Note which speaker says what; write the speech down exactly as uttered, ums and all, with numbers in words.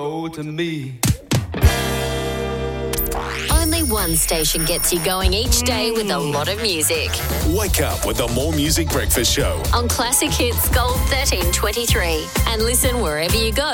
Speaker 1: Oh, to me.
Speaker 2: Only one station gets you going each day with a lot of music.
Speaker 3: Wake up with the More Music Breakfast Show
Speaker 2: On Classic Hits Gold thirteen twenty-three. And listen wherever you go.